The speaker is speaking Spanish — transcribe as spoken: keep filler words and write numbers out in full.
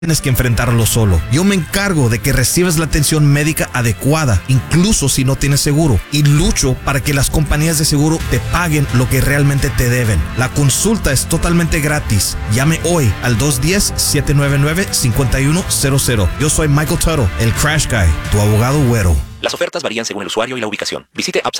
Tienes que enfrentarlo solo. Yo me encargo de que recibas la atención médica adecuada, incluso si no tienes seguro, y lucho para que las compañías de seguro te paguen lo que realmente te deben. La consulta es totalmente gratis. Llame hoy al dos uno cero, siete nueve nueve, cinco uno cero cero. Yo soy Michael Tuttle, el Crash Guy, tu abogado güero. Las ofertas varían según el usuario y la ubicación. Visite apps.